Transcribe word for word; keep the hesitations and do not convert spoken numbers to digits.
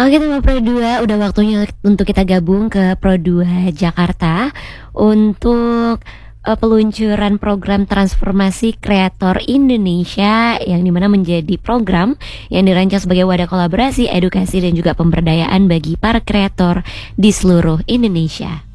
Oke teman Pro dua, udah waktunya untuk kita gabung ke Pro dua Jakarta untuk uh, peluncuran program transformasi kreator Indonesia yang dimana menjadi program yang dirancang sebagai wadah kolaborasi, edukasi dan juga pemberdayaan bagi para kreator di seluruh Indonesia.